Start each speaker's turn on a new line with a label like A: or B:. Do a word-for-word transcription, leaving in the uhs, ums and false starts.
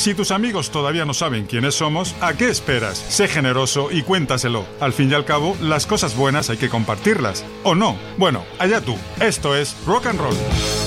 A: Si tus amigos todavía no saben quiénes somos, ¿a qué esperas? Sé generoso y cuéntaselo. Al fin y al cabo, las cosas buenas hay que compartirlas. ¿O no? Bueno, allá tú. Esto es Rock and Roll.